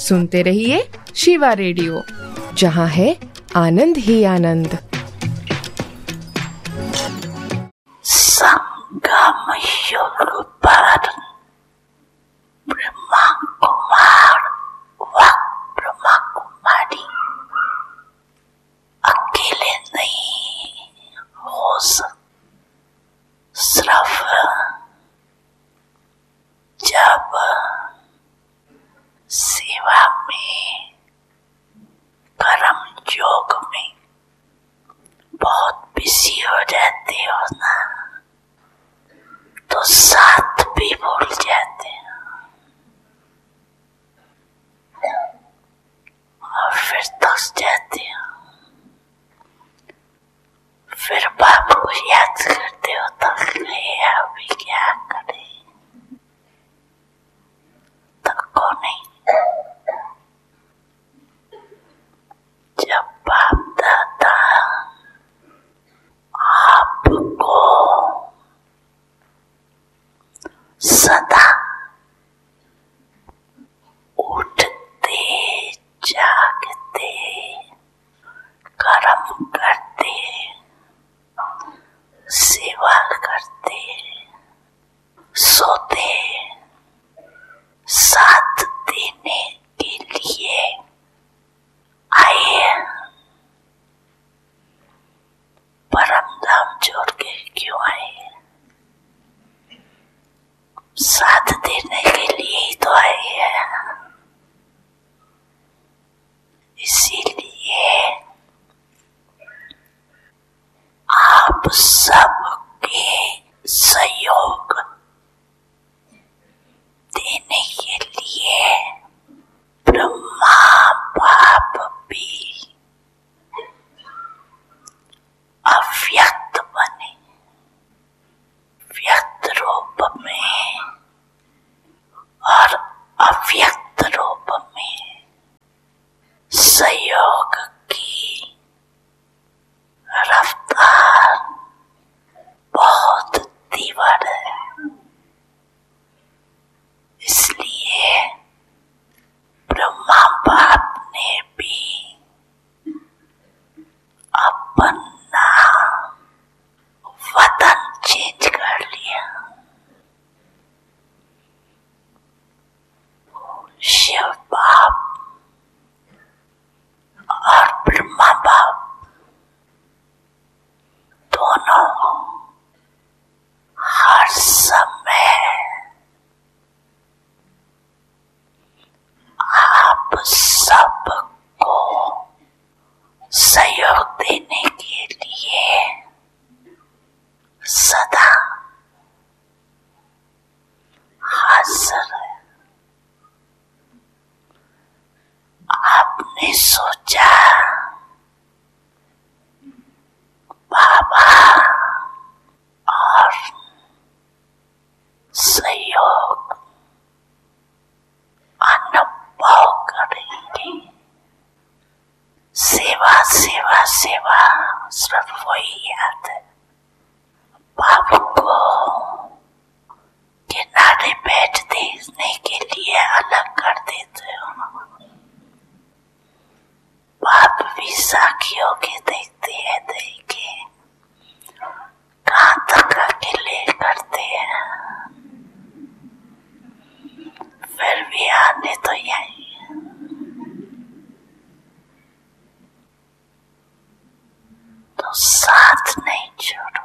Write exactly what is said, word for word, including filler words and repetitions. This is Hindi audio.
सुनते रहिए शिवा रेडियो, जहाँ है आनंद ही आनंद। संगम युग पर ब्रह्मा कुमार व ब्रह्मा कुमारी अकेले नहीं हो सकते। सिर्फ जब सेवा में, कर्म योग में बहुत बिजी हो जाते हो ना, तो साथ भी भूल जाते हो और फिर थक जाते हो। फिर बाप को याद करते हो, थक गए, अभी क्या करें। थको नहीं। जब बाप दादा आपको सदा उठते जागते कर्म करते सेवा करते सोते साथ देने के लिए आए, परम धाम छोड़ के क्यों आए? साथ देने के लिए ही तो आए हैं। इसीलिए आप सबके सहयोग देने के लिए ब्रह्मा बाप भी अव्यक्त बने, व्यक्त रूप में और अव्यक्त रूप में सहयोग की रफ्तार बहुत तीव्र है। इसलिए ब्रह्मा बाप ने भी अपना वतन चेंज कर लिया। शिव बाप और ब्रह्मा बाप दोनों हर समय आप सबको सहयोग देने के लिए सदा हाजिर है। आपने सोचा बाबा और सहयोग अनुभव करेंगे। सेवा सेवा सेवा सिर्फ वही याद है। बाप को किनारे बैठ देखने के लिए अलग कर देते हो। बाप भी साखियों के देखते हैं, देखे कहाँ तक अकेले करते हैं, फिर भी आने तो यही है। तो साथ नहीं छोड़ो।